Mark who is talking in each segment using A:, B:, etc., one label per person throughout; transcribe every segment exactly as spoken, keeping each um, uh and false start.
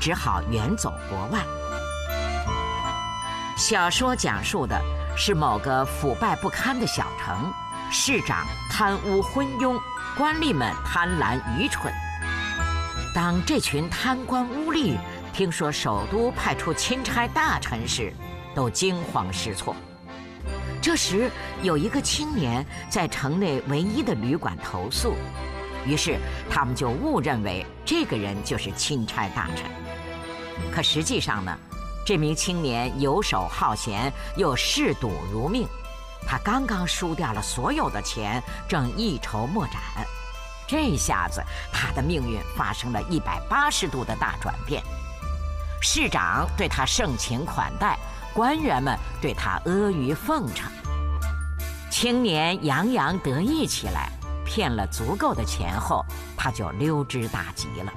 A: 只好远走国外。小说讲述的是某个腐败不堪的小城，市长贪污昏庸，官吏们贪婪愚蠢。当这群贪官污吏听说首都派出钦差大臣时，都惊慌失措。这时有一个青年在城内唯一的旅馆投宿，于是他们就误认为这个人就是钦差大臣。可实际上呢，这名青年游手好闲，又嗜赌如命，他刚刚输掉了所有的钱，正一筹莫展。这下子他的命运发生了一百八十度的大转变。市长对他盛情款待，官员们对他阿谀奉承。青年洋洋得意起来，骗了足够的钱后，他就溜之大吉了。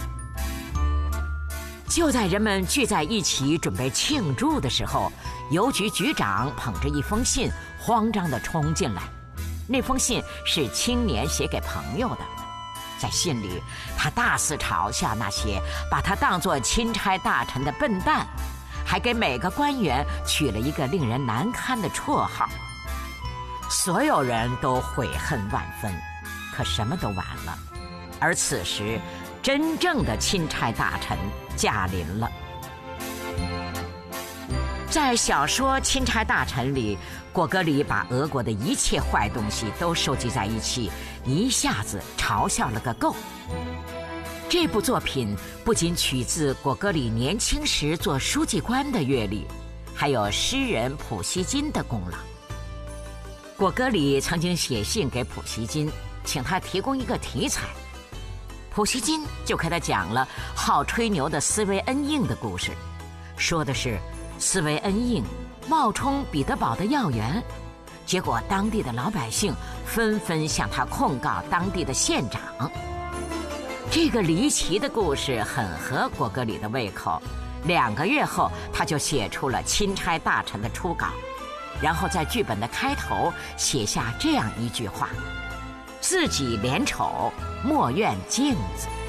A: 就在人们聚在一起准备庆祝的时候，邮局局长捧着一封信慌张地冲进来。那封信是青年写给朋友的，在信里他大肆嘲笑那些把他当作钦差大臣的笨蛋，还给每个官员取了一个令人难堪的绰号。所有人都悔恨万分，可什么都晚了。而此时真正的钦差大臣驾临了。在小说《钦差大臣》里，果戈里把俄国的一切坏东西都收集在一起，一下子嘲笑了个够。这部作品不仅取自果戈里年轻时做书记官的阅历，还有诗人普希金的功劳。果戈里曾经写信给普希金，请他提供一个题材。普希金就给他讲了好吹牛的斯维恩应的故事，说的是斯维恩应冒充彼得堡的要员，结果当地的老百姓纷纷向他控告当地的县长。这个离奇的故事很合果戈里的胃口，两个月后他就写出了钦差大臣的初稿，然后在剧本的开头写下这样一句话：自己怜丑，莫怨镜子。